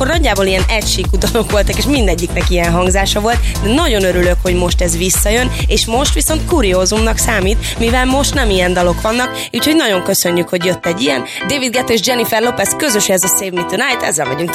akkor nagyjából ilyen egysíkú dalok voltak, és mindegyiknek ilyen hangzása volt, de nagyon örülök, hogy most ez visszajön, és most viszont kuriózumnak számít, mivel most nem ilyen dalok vannak, úgyhogy nagyon köszönjük, hogy jött egy ilyen. David Guetta és Jennifer Lopez közös, ez a Save Me Tonight, ezzel megyünk